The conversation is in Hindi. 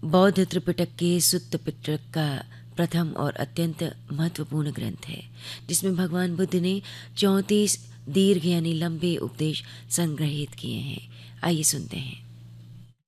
बौद्ध त्रिपिटक के सुत्त पिटक का प्रथम और अत्यंत महत्वपूर्ण ग्रंथ है, जिसमें भगवान बुद्ध ने 34 दीर्घ यानी लंबे उपदेश संग्रहित किए हैं। आइए सुनते हैं।